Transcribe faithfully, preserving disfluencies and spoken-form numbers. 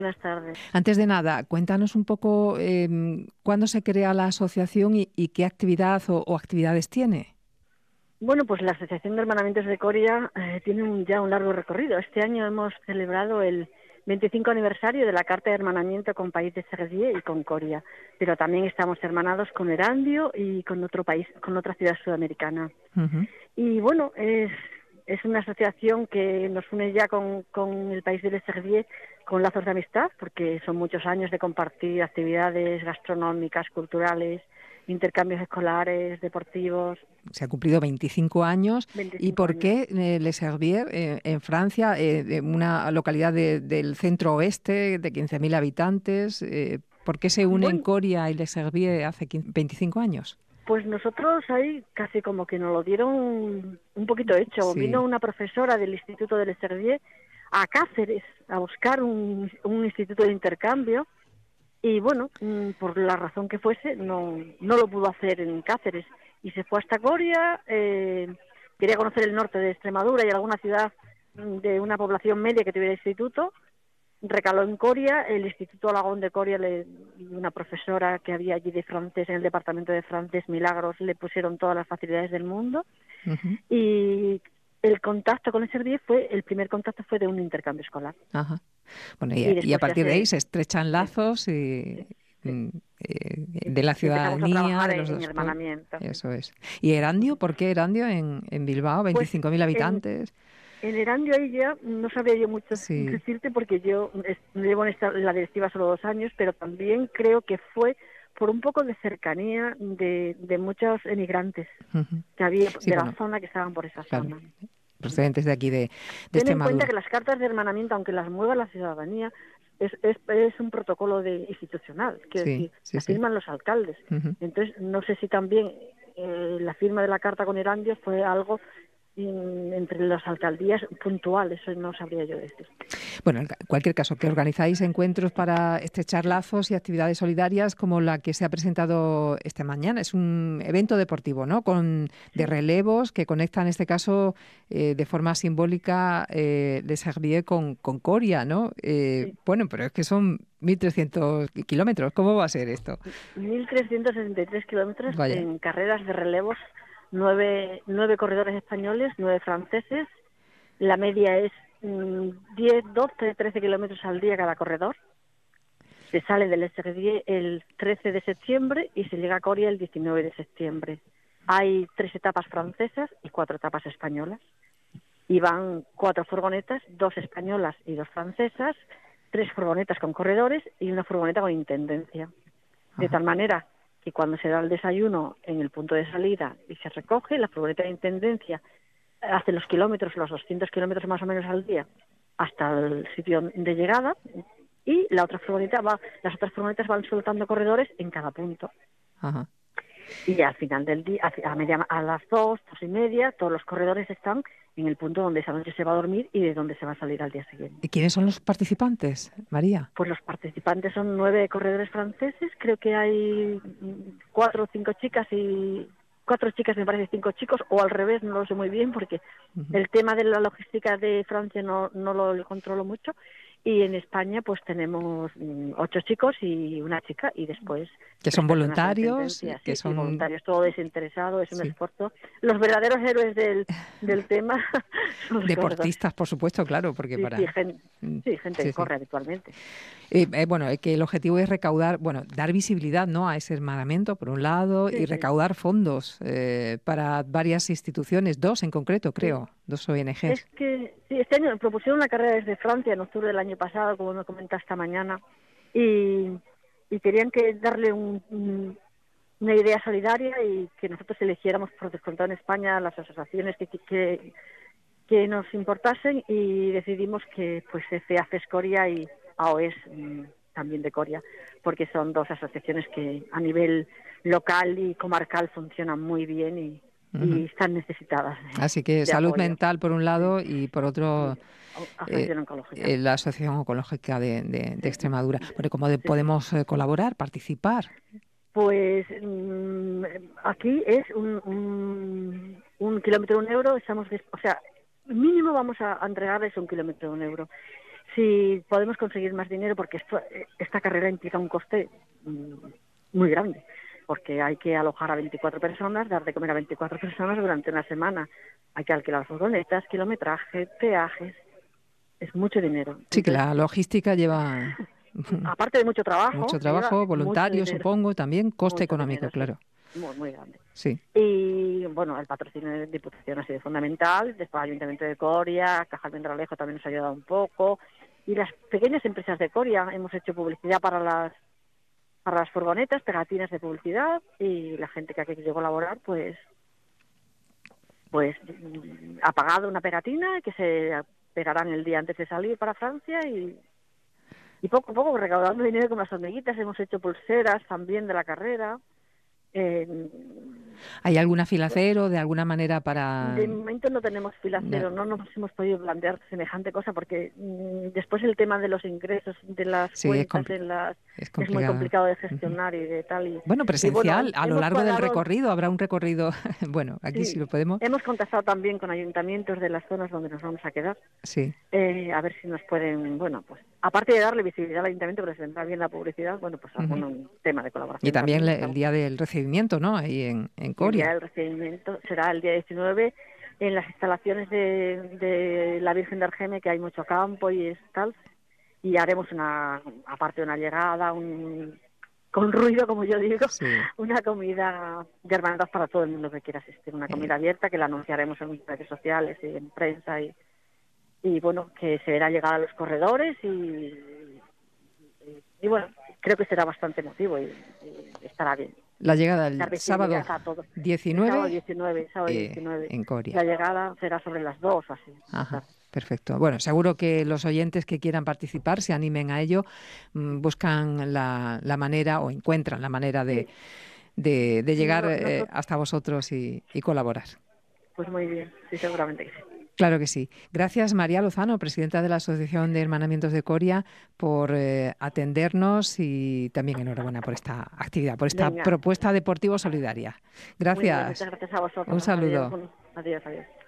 Buenas tardes. Antes de nada, cuéntanos un poco eh, cuándo se crea la asociación y, y qué actividad o, o actividades tiene. Bueno, pues la Asociación de Hermanamientos de Coria eh, tiene un, ya un largo recorrido. Este año hemos celebrado el veinticinco aniversario de la Carta de Hermanamiento con País de Sergier y con Coria, pero también estamos hermanados con Erandio y con otro país, con otra ciudad sudamericana. Uh-huh. Y bueno, es, es una asociación que nos une ya con, con el país de Sergier con lazos de amistad, porque son muchos años de compartir actividades gastronómicas, culturales, intercambios escolares, deportivos. Se ha cumplido veinticinco años. ¿Y veinticinco por años. qué eh, Les Herbiers, eh, en Francia, eh, una localidad de, del centro oeste de quince mil habitantes, eh, por qué se unen Bueno, Coria y Les Herbiers hace veinticinco años? pues nosotros ahí casi como que nos lo dieron un poquito hecho. Vino Sí. una profesora del Instituto de Les Herbiers a Cáceres a buscar un, un instituto de intercambio y bueno, por la razón que fuese, no, no lo pudo hacer en Cáceres y se fue hasta Coria, eh, quería conocer el norte de Extremadura y alguna ciudad de una población media que tuviera instituto. Recaló en Coria, el Instituto Alagón de Coria, le, una profesora que había allí de francés en el departamento de francés, Milagros, le pusieron todas las facilidades del mundo. Uh-huh. Y el contacto con el Servier fue, el primer contacto fue de un intercambio escolar. Ajá. Bueno, y, Y y a después ya partir de ahí se, se estrechan sí, lazos y, sí, sí, mm, eh, y, de la y empezamos a ciudadanía trabajar de los en, en dos pueblos. hermanamiento. Sí. Eso es. ¿Y Erandio? ¿Por qué Erandio en, en Bilbao? Pues veinticinco mil en, habitantes. en Erandio ahí ya no sabría yo mucho Sí. decirte porque yo es, llevo en, esta, en la directiva solo dos años, pero también creo que fue por un poco de cercanía de, de muchos emigrantes Uh-huh. que había Sí, de la bueno, zona que estaban por esa claro. zona. Procedentes de aquí, de, de Ten en cuenta Extremadura. que las cartas de hermanamiento, aunque las mueva la ciudadanía, es, es, es un protocolo de institucional, quiero Sí, decir, sí, la sí. firman los alcaldes. Uh-huh. Entonces, no sé si también eh, la firma de la carta con Erandio fue algo in, entre las alcaldías puntual, eso no sabría yo decir. Bueno, en cualquier caso, que organizáis encuentros para estrechar lazos y actividades solidarias como la que se ha presentado esta mañana. Es un evento deportivo, ¿no? Con de Sí, relevos que conectan, en este caso, eh, de forma simbólica, eh, Les Herbiers con, con Coria, ¿no? Eh, sí. bueno, pero es que son mil trescientos kilómetros. ¿Cómo va a ser esto? mil trescientos sesenta y tres kilómetros Vaya. en carreras de relevos, nueve, nueve corredores españoles, nueve franceses. La media es mmm, diez, doce, trece kilómetros al día cada corredor. Se sale del S R diez el trece de septiembre y se llega a Coria el diecinueve de septiembre. Hay tres etapas francesas y cuatro etapas españolas. Y van cuatro furgonetas, dos españolas y dos francesas, tres furgonetas con corredores y una furgoneta con intendencia. De Ajá. tal manera que cuando se da el desayuno en el punto de salida y se recoge, la furgoneta de intendencia hace los kilómetros, los doscientos kilómetros más o menos al día, hasta el sitio de llegada, y la otra furgoneta va, las otras furgonetas van soltando corredores en cada punto. Ajá. Y al final del día, a, media, a las dos, dos y media, todos los corredores están en el punto donde esa noche se va a dormir y de donde se va a salir al día siguiente. ¿Y quiénes son los participantes, María? Pues los participantes son nueve corredores franceses, creo que hay cuatro o cinco chicas y cuatro chicas, me parece, cinco chicos, o al revés, no lo sé muy bien, porque Uh-huh. el tema de la logística de Francia no, no lo controlo mucho. Y en España, pues tenemos mm, ocho chicos y una chica, y después Que tres son personas de voluntarios, intendencia. que Sí, sí, son... voluntarios, todo desinteresado, es un Sí. esfuerzo. Los verdaderos héroes del, del tema son los corredores. Deportistas, por supuesto, claro, porque Sí, sí, para... gen, Mm, sí, gente sí, que sí. corre habitualmente. Eh, eh, bueno, eh, que el objetivo es recaudar, bueno, dar visibilidad, ¿no?, a ese hermanamiento, por un lado, y Sí, sí. recaudar fondos eh, para varias instituciones, dos en concreto, Sí. creo, dos O N Es Ges. que sí, este año propusieron una carrera desde Francia en octubre del año pasado, como me comenta esta mañana, y, y querían que darle un, un, una idea solidaria y que nosotros eligiéramos por descontado en España las asociaciones que, que, que nos importasen, y decidimos que pues C A F E S Coria y A O E S mmm, también de Coria, porque son dos asociaciones que a nivel local y comarcal funcionan muy bien y Uh-huh. y están necesitadas Así de, que de salud apoyo. mental por un Sí. lado y por otro Y eh, asociación oncológica. eh, la Asociación Oncológica de, de, de Sí, Extremadura. Bueno, ¿cómo de, sí, sí. podemos eh, colaborar, participar? Pues mmm, aquí es un, un, un kilómetro un euro, estamos, o sea, mínimo vamos a, a entregarles un kilómetro un euro. si podemos conseguir más dinero, porque esto, esta carrera implica un coste mm, muy grande, porque hay que alojar a veinticuatro personas, dar de comer a veinticuatro personas durante una semana, hay que alquilar furgonetas, kilometraje, peajes, es mucho dinero. Sí, que Entonces, la logística lleva aparte de mucho trabajo, mucho lleva trabajo, mucho voluntario, dinero, supongo, también coste mucho económico, dinero, sí, claro. muy, muy grande. Sí. Y bueno, el patrocinio de Diputación ha sido fundamental, después Ayuntamiento de Coria, Caja Almendralejo también nos ha ayudado un poco, y las pequeñas empresas de Coria hemos hecho publicidad para las para las furgonetas, pegatinas de publicidad, y la gente que ha querido colaborar, pues pues mm, ha pagado una pegatina que se pegarán el día antes de salir para Francia, y, y poco a poco recaudando dinero con las hormiguitas. Hemos hecho pulseras también de la carrera. Eh, ¿Hay algún afilacero de alguna manera para...? De momento no tenemos No. filacero, no nos hemos podido plantear semejante cosa porque mmm, después el tema de los ingresos, de las Sí, es, cuentas, compl de las es es muy complicado. complicado de Uh-huh. gestionar y de tal. Y, Bueno, y bueno, presencial, a lo hemos largo del cuadrado, recorrido, habrá un recorrido, bueno, aquí sí sí, lo podemos. hemos contactado también con ayuntamientos de las zonas donde nos vamos a quedar, Sí. eh, a ver si nos pueden, bueno, pues aparte de darle visibilidad al ayuntamiento, pero se vendrá bien la publicidad, bueno, pues Uh-huh. algún tema de Y colaboración también también. le, el Estamos. día del recibimiento, ¿no? Ahí en, en Y el día Coria. del recibimiento será el día diecinueve en las instalaciones de, de la Virgen de Argeme, que hay mucho campo y es tal, y haremos una, aparte de una llegada, un, con ruido, como yo digo, Sí. una comida de hermandad para todo el mundo que quiera asistir, una comida Eh, abierta que la anunciaremos en redes sociales y en prensa, y, y bueno, que se verá llegar a los corredores, y, y, y bueno, creo que será bastante emotivo y, y estará bien. la llegada el Dar sábado visibilidad a todo. El sábado diecinueve diecinueve, sábado eh, diecinueve. en Coria. La llegada será sobre las dos o así. Ajá. Perfecto. Bueno, seguro que los oyentes que quieran participar se animen a ello, mmm, buscan la, la manera o encuentran la manera de, Sí, de, de llegar no, eh, nosotros, hasta vosotros y, y colaborar. pues muy bien, sí, seguramente que sí. Claro que sí. Gracias, María Lozano, presidenta de la Asociación de Hermanamientos de Coria, por eh, atendernos, y también enhorabuena por esta actividad, por esta Venga, propuesta deportivo solidaria. muy bien, Gracias. muchas gracias a Un vosotros. Adiós, saludo. adiós, adiós.